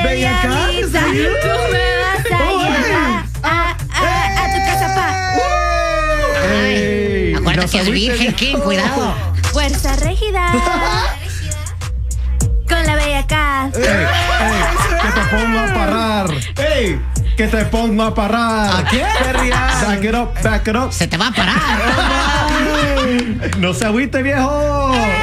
Bella Lisa, Cat, ¿sí? tú me vas a llevar a tu casa, pa. Ey, Acuérdate nos que es agüite, virgen, viejo. King, cuidado. Fuerza Régida. Con la Bella Cat. Ey, que te pongo a parar. Ey, que te pongo a parar. ¿A qué? Back it up, back it up. Se te va a parar. No se agüite, viejo.